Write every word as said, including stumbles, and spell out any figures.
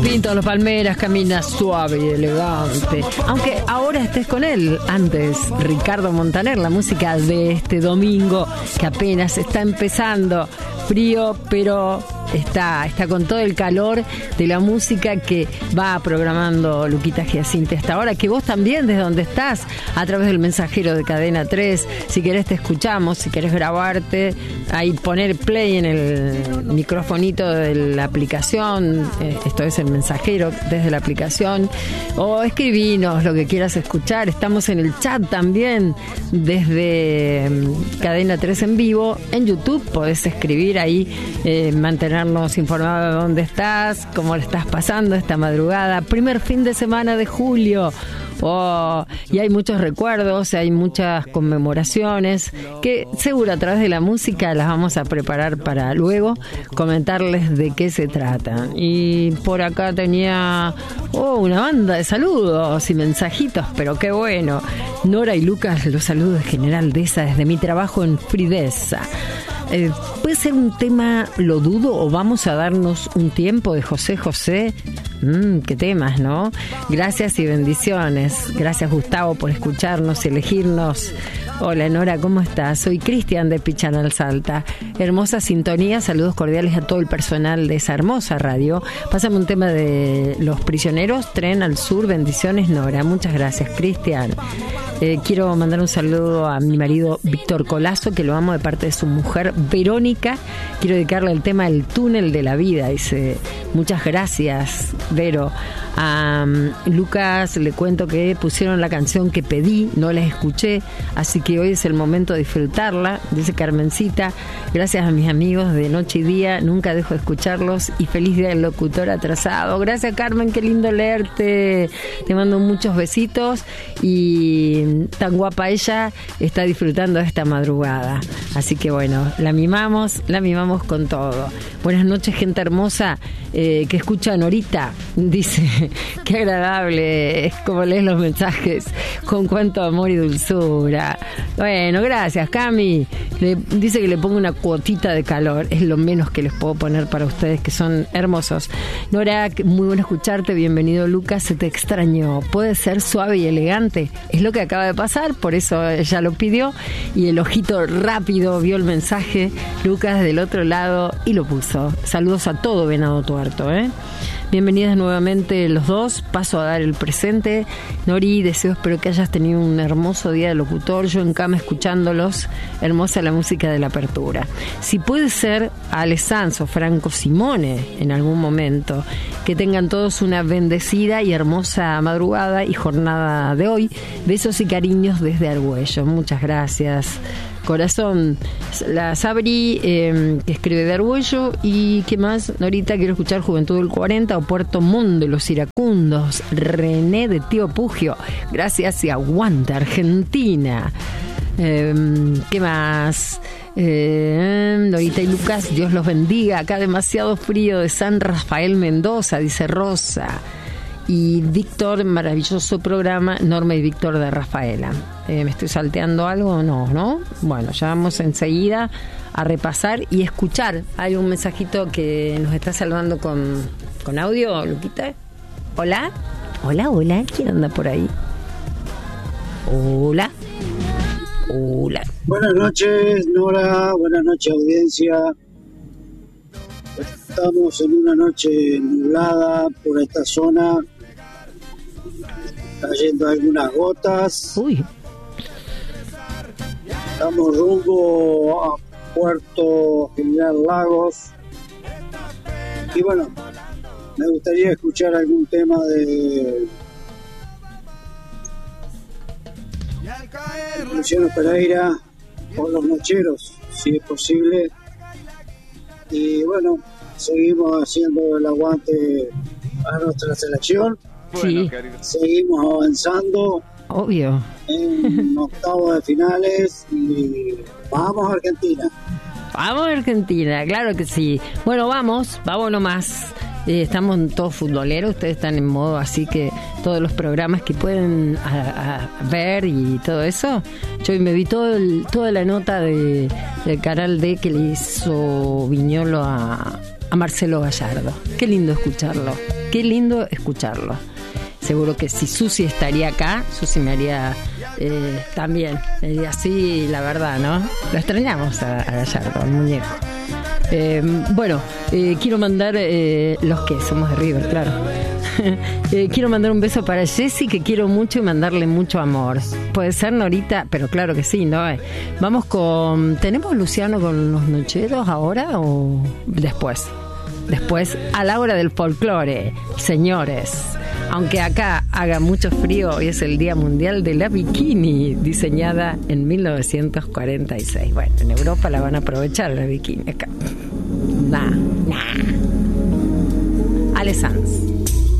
Pinto, Los Palmeras, camina suave y elegante. Aunque ahora estés con él. Antes, Ricardo Montaner, la música de este domingo que apenas está empezando. Frío, pero está, está con todo el calor de la música que va programando Luquita Giacinte hasta ahora, que vos también desde donde estás, a través del mensajero de Cadena tres, si querés te escuchamos, si querés grabarte, ahí poner play en el microfonito de la aplicación, eh, esto es el mensajero desde la aplicación, o escribinos lo que quieras escuchar. Estamos en el chat también desde um, Cadena tres en vivo, en YouTube podés escribir ahí, eh, mantenernos informados de dónde estás, cómo le estás pasando esta madrugada, primer fin de semana de julio. Oh, y hay muchos recuerdos, hay muchas conmemoraciones que seguro a través de la música las vamos a preparar para luego comentarles de qué se tratan. Y por acá tenía oh, una banda de saludos y mensajitos, pero qué bueno. Nora y Lucas, los saludos de General Deza desde mi trabajo en Fridesa. Eh, ¿Puede ser un tema, lo dudo, o vamos a darnos un tiempo de José José? Mm, qué temas, ¿no? Gracias y bendiciones. Gracias, Gustavo, por escucharnos y elegirnos. Hola, Nora, ¿cómo estás? Soy Cristian de Pichanal Salta. Hermosa sintonía, saludos cordiales a todo el personal de esa hermosa radio. Pásame un tema de Los Prisioneros, Tren al Sur, bendiciones, Nora. Muchas gracias, Cristian. Eh, quiero mandar un saludo a mi marido Víctor Colazo, que lo amo de parte de su mujer Verónica. Quiero dedicarle el tema El Túnel de la Vida. Dice, muchas gracias, Vero. A um, Lucas le cuento que pusieron la canción que pedí, no la escuché, así que hoy es el momento de disfrutarla. Dice Carmencita, gracias a mis amigos de noche y día, nunca dejo de escucharlos y feliz día del locutor atrasado. Gracias, Carmen, qué lindo leerte. Te mando muchos besitos y tan guapa ella, está disfrutando de esta madrugada. Así que bueno, la mimamos, la mimamos con todo. Buenas noches, gente hermosa, eh, que escucha Norita, dice. Qué agradable es como lees los mensajes, con cuánto amor y dulzura. Bueno, gracias, Cami. Le, dice que le pongo una cuotita de calor, es lo menos que les puedo poner para ustedes, que son hermosos. Nora, muy bueno escucharte, bienvenido, Lucas, se te extrañó. Puede ser suave y elegante, es lo que acaba de pasar, por eso ella lo pidió, y el ojito rápido vio el mensaje, Lucas del otro lado, y lo puso. Saludos a todo Venado Tuerto, ¿eh? Bienvenidas nuevamente los dos. Paso a dar el presente. Nori, deseo, espero que hayas tenido un hermoso día de locutor. Yo en cama escuchándolos. Hermosa la música de la apertura. Si puede ser a Ale Sanz o Franco Simone en algún momento. Que tengan todos una bendecida y hermosa madrugada y jornada de hoy. Besos y cariños desde Argüello. Muchas gracias. Corazón, la Sabri, eh, que escribe de Argüello. Y qué más, Norita, quiero escuchar Juventud del cuarenta o Puerto Montt de los Iracundos. René de Tío Pugio, gracias y aguanta Argentina. Eh, qué más, eh, Norita y Lucas, Dios los bendiga. Acá demasiado frío, de San Rafael Mendoza, dice Rosa. Y Víctor, maravilloso programa, Norma y Víctor de Rafaela. Eh, ¿Me estoy salteando algo? No, ¿no? Bueno, ya vamos enseguida a repasar y escuchar. Hay un mensajito que nos está saludando con, con audio, Luquita. Hola, hola, hola, ¿quién anda por ahí? Hola, hola. Buenas noches, Nora, buenas noches, audiencia. Estamos en una noche nublada por esta zona, cayendo algunas gotas. Uy. Estamos rumbo a Puerto General Lagos. Y bueno, me gustaría escuchar algún tema de Luciano Pereira o Los Nocheros, si es posible. Y bueno, seguimos haciendo el aguante a nuestra selección. Sí. Seguimos avanzando. Obvio. En octavos de finales y vamos a Argentina. Vamos a Argentina, claro que sí. Bueno, vamos, vamos nomás. Eh, estamos todos futboleros, ustedes están en modo, así que todos los programas que pueden a, a ver y todo eso. Yo me vi todo el, toda la nota de, del canal D que le hizo Viñolo a, a Marcelo Gallardo. Qué lindo escucharlo, qué lindo escucharlo. Seguro que si Susi estaría acá, Susi me haría eh, también, me diría así, la verdad, ¿no? Lo extrañamos a, a Gallardo, al muñeco. Eh, bueno, eh, quiero mandar, eh, los que somos de River, claro. eh, quiero mandar un beso para Jessy, que quiero mucho, y mandarle mucho amor. Puede ser, Norita, pero claro que sí, ¿no? Eh, vamos con... ¿Tenemos Luciano con los Nocheros ahora o después? Después, a la hora del folclore, señores. Aunque acá haga mucho frío, hoy es el Día Mundial de la Bikini, diseñada en mil novecientos cuarenta y seis. Bueno, en Europa la van a aprovechar la bikini acá. Nah, nah. Ale Sanz.